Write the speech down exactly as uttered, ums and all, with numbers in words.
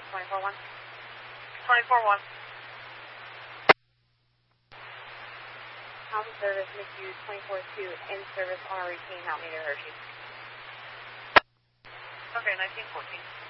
twenty-four one. twenty-four one. Alpha service, M I C U twenty-four two, in service on a routine, help me to Hershey. Okay, nineteen fourteen.